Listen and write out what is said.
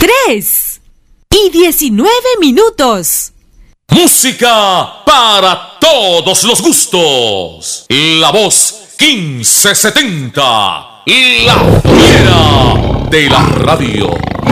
3:19. Música para todos los gustos. La voz 1570. La fiera de la radio.